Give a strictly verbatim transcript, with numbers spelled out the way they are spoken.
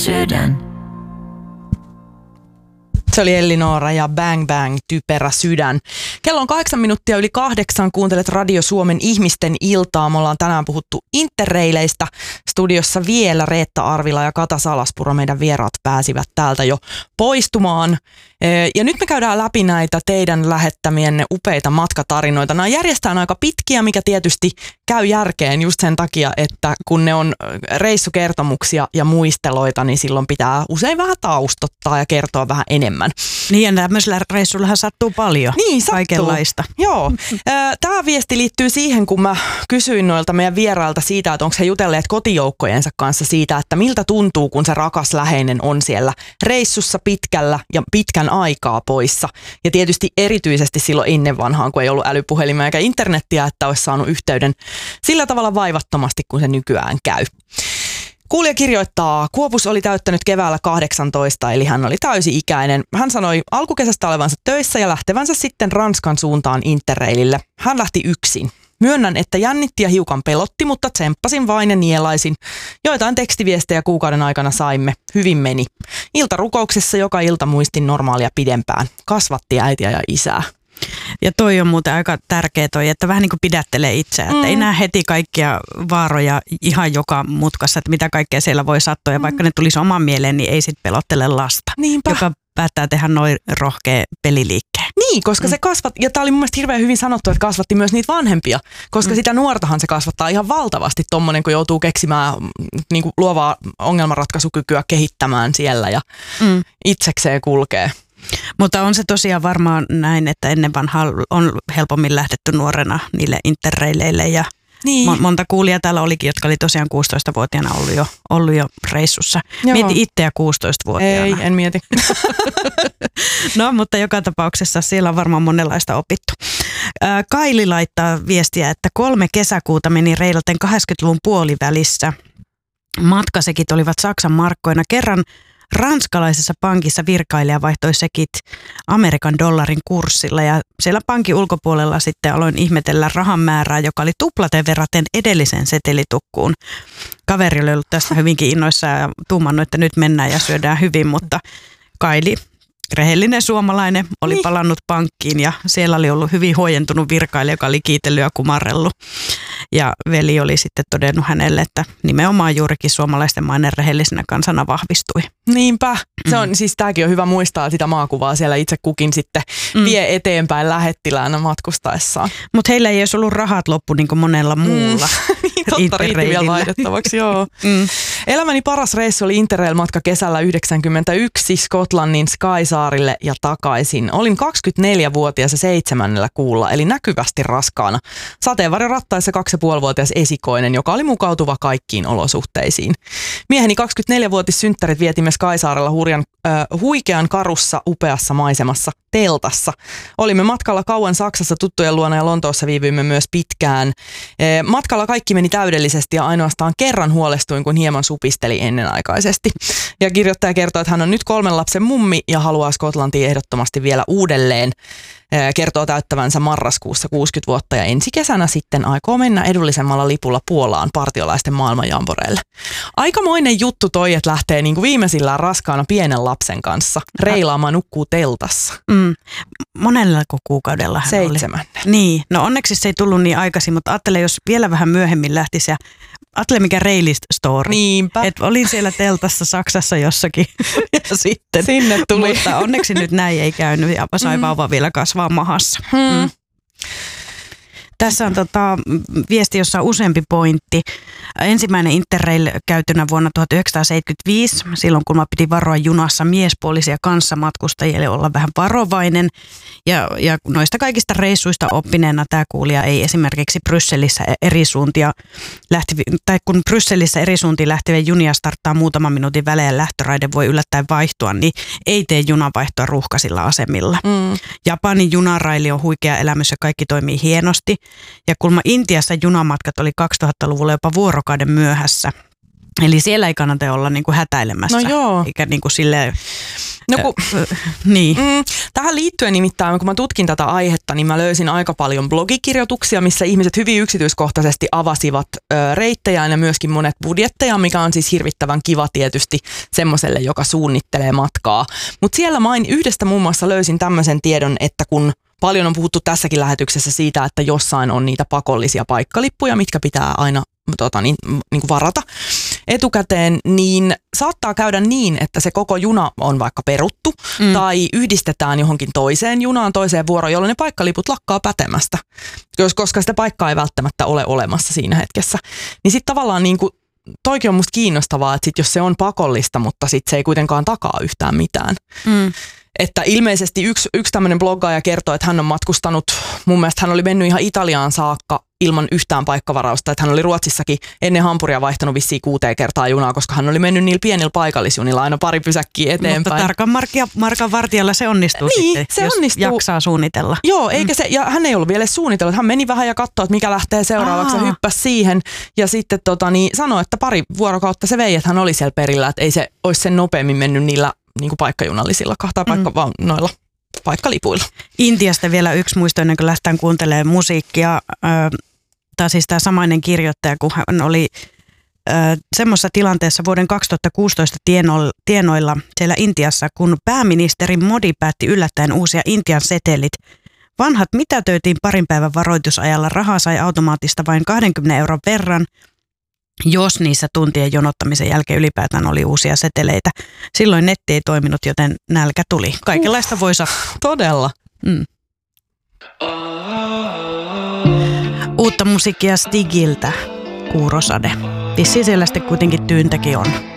sydän. Se oli Elli Noora ja Bang Bang, typerä sydän. Kello on kahdeksan minuuttia yli kahdeksan. Kuuntelet Radio Suomen ihmisten iltaa. Me ollaan tänään puhuttu interreileistä. Studiossa vielä Reetta Arvila ja Kata Salaspuro. Meidän vieraat pääsivät täältä jo poistumaan. Ja nyt me käydään läpi näitä teidän lähettämienne upeita matkatarinoita. Nämä järjestetään aika pitkiä, mikä tietysti käy järkeen just sen takia, että kun ne on reissukertomuksia ja muisteloita, niin silloin pitää usein vähän taustottaa ja kertoa vähän enemmän. Niin, ja tämmöisellä reissullahan sattuu paljon. Niin, sattuu. Kaikenlaista. Joo. Tämä viesti liittyy siihen, kun mä kysyin noilta meidän vierailta siitä, että onko he jutelleet kotijoukkojensa kanssa siitä, että miltä tuntuu, kun se rakas läheinen on siellä reissussa pitkällä ja pitkän aikaa poissa. Ja tietysti erityisesti silloin ennen vanhaan, kun ei ollut älypuhelimia eikä internettiä, että olisi saanut yhteyden sillä tavalla vaivattomasti, kun se nykyään käy. Kuulija kirjoittaa, Kuopus oli täyttänyt keväällä kahdeksantoista, eli hän oli täysi-ikäinen. Hän sanoi alkukesästä olevansa töissä ja lähtevänsä sitten Ranskan suuntaan interrailille. Hän lähti yksin. Myönnän, että jännitti ja hiukan pelotti, mutta tsemppasin vain ja nielaisin. Joitain tekstiviestejä kuukauden aikana saimme. Hyvin meni. Iltarukouksessa joka ilta muistin normaalia pidempään. Kasvatti äitiä ja isää. Ja toi on muuten aika tärkeä toi, että vähän niin kuin pidättelee itseä, että mm. ei näe heti kaikkia vaaroja ihan joka mutkassa, että mitä kaikkea siellä voi sattua. Ja mm. vaikka ne tulisi oman mieleen, niin ei sit pelottele lasta, Niinpä. joka päättää tehdä noin rohkea peliliikkeen. Niin, koska mm. se kasvatti, ja tämä oli mun mielestä hirveän hyvin sanottu, että kasvatti myös niitä vanhempia, koska mm. sitä nuortahan se kasvattaa ihan valtavasti tommonen, kun joutuu keksimään niin kuin luovaa ongelmanratkaisukykyä kehittämään siellä ja mm. itsekseen kulkee. Mutta on se tosiaan varmaan näin, että ennen vanhaa on helpommin lähdetty nuorena niille interreileille ja niin. Monta kuulijaa täällä olikin, jotka oli tosiaan kuusitoistavuotiaana ollut jo, ollut jo reissussa. Joo. Mieti itseä kuusitoistavuotiaana. Ei, en mieti. No, mutta joka tapauksessa siellä on varmaan monenlaista opittu. Kaili laittaa viestiä, että kolme kesäkuuta meni reilaten kahdeksankymmentäluvun puolivälissä. Matkasekit olivat Saksan markkoina. Kerran ranskalaisessa pankissa virkailija vaihtoi sekit Amerikan dollarin kurssilla ja siellä pankin ulkopuolella sitten aloin ihmetellä rahan määrää, joka oli tuplaten verraten edellisen setelitukkuun. Kaveri oli ollut tästä hyvinkin innoissaan ja tuumannut, että nyt mennään ja syödään hyvin, mutta Kaili, rehellinen suomalainen, oli niin. palannut pankkiin ja siellä oli ollut hyvin huojentunut virkailija, joka oli kiitellyt ja kumarrellut. Ja veli oli sitten todennut hänelle, että nimenomaan juurikin suomalaisten mainen rehellisenä kansana vahvistui. Niinpä. Se on, mm. siis tämäkin on hyvä muistaa sitä maakuvaa siellä itse kukin sitten mm. vie eteenpäin lähettiläänä matkustaessaan. Mutta heillä ei edes ollut rahat loppu niin kuin monella muulla. Mm. niin, totta, riitti vielä vaihdettavaksi, joo. mm. Elämäni paras reissu oli Interrail-matka kesällä yhdeksänkymmentäyksi Skotlannin Skysaarille ja takaisin. Olin kaksikymmentäneljävuotias ja seitsemännellä kuulla, eli näkyvästi raskaana. Sateenvarjon rattaissa kaksipuolivuotias esikoinen, joka oli mukautuva kaikkiin olosuhteisiin. Mieheni kaksikymmentäneljävuotis synttärit vietimme Skysaarella hurjan, äh, huikean karussa upeassa maisemassa teltassa. Olimme matkalla kauan Saksassa tuttujen luona ja Lontoossa viivyimme myös pitkään. E, matkalla kaikki meni täydellisesti ja ainoastaan kerran huolestuin, kun hieman supisteli ennenaikaisesti. Ja kirjoittaja kertoo, että hän on nyt kolmen lapsen mummi ja haluaa Skotlantiin ehdottomasti vielä uudelleen. E, kertoo täyttävänsä marraskuussa kuusikymmentä vuotta ja ensi kesänä sitten aikoo mennä edullisemmalla lipulla Puolaan partiolaisten maailmanjamboreille. Aikamoinen juttu toi, että lähtee niin kuin viimeisillään raskaana pienen lapsen kanssa reilaamaan, nukkuu teltassa. Mm. Monella kuukaudella hän Seitsemän. oli. Niin, no onneksi se ei tullut niin aikaisin, mutta ajattele, jos vielä vähän myöhemmin lähtisi ja ajattele mikä reilist story. Niinpä. Et olin siellä teltassa Saksassa jossakin ja sitten. Sinne tuli. Mutta onneksi nyt näin ei käynyt ja sai mm. vauva vielä kasvaa mahassa. Hmm. Mm. Tässä on tota, viesti, jossa on useampi pointti. Ensimmäinen Interrail käytynä vuonna tuhatyhdeksänsataaseitsemänkymmentäviisi, silloin kun mä piti varoa junassa miespuolisia kanssamatkustajille olla vähän varovainen. Ja, ja noista kaikista reissuista oppineena tämä kuulija ei esimerkiksi Brysselissä eri suuntia lähtivi, tai kun Brysselissä eri suuntiin lähtevä junia starttaa muutaman minuutin välein ja lähtöraide voi yllättäen vaihtua, niin ei tee junavaihtoa ruuhkaisilla asemilla. Mm. Japanin junaraili on huikea elämys ja kaikki toimii hienosti. Ja kulma Intiassa junamatkat oli kaksituhattaluvulla jopa vuorokauden myöhässä. Eli siellä ei kannata olla niinku hätäilemässä. No joo. Eikä niinku silleen No kun, äh, niin. mm, tähän liittyen nimittäin, kun mä tutkin tätä aihetta, niin mä löysin aika paljon blogikirjoituksia, missä ihmiset hyvin yksityiskohtaisesti avasivat ö, reittejään ja myöskin monet budjetteja, mikä on siis hirvittävän kiva tietysti semmoiselle, joka suunnittelee matkaa. Mutta siellä main yhdestä muun muassa löysin tämmöisen tiedon, että kun paljon on puhuttu tässäkin lähetyksessä siitä, että jossain on niitä pakollisia paikkalippuja, mitkä pitää aina tota, niin, niin kuin varata etukäteen, niin saattaa käydä niin, että se koko juna on vaikka peruttu mm. tai yhdistetään johonkin toiseen junaan, toiseen vuoroon, jolloin ne paikkaliput lakkaa pätemästä, koska sitä paikkaa ei välttämättä ole olemassa siinä hetkessä. Niin sitten tavallaan niin kuin, toikin on musta kiinnostavaa, että sit jos se on pakollista, mutta sitten se ei kuitenkaan takaa yhtään mitään. Mm. Että ilmeisesti yksi, yksi tämmöinen bloggaaja kertoo, että hän on matkustanut, mun mielestä hän oli mennyt ihan Italiaan saakka ilman yhtään paikkavarausta, että hän oli Ruotsissakin ennen Hampuria vaihtanut vissiin kuuteen kertaa junaa, koska hän oli mennyt niillä pienillä paikallisjunilla aina pari pysäkkiä eteenpäin. Mutta tarkan markia, markan vartijalla se onnistuu niin, sitten, se jos onnistuu. jaksaa suunnitella. Joo, eikä se, ja hän ei ollut vielä suunnitellut, hän meni vähän ja katsoi, että mikä lähtee seuraavaksi ja hyppäsi siihen ja sitten tota, niin, sanoi, että pari vuorokautta se vei, että hän oli siellä perillä, että ei se olisi sen nopeammin mennyt niillä niin kuin paikkajunallisilla kahtaa paikka mm. vaan noilla paikkalipuilla. Intiasta vielä yksi muisto ennen kuin lähtään kuuntelemaan musiikkia. Tämä siis tämä samainen kirjoittaja, kun hän oli semmoisessa tilanteessa vuoden kaksituhattakuusitoista tienoilla siellä Intiassa, kun pääministeri Modi päätti yllättäen uusia Intian setelit. Vanhat mitätöitiin parin päivän varoitusajalla, rahaa sai automaattista vain kaksikymmentä euron verran, jos niissä tuntien jonottamisen jälkeen ylipäätään oli uusia seteleitä. Silloin netti ei toiminut, joten nälkä tuli. Kaikenlaista voi sattua. Todella. Mm. Uutta musiikkia Stigiltä, Kuurosade. Vissiin siellä sitten kuitenkin tyyntäkin on.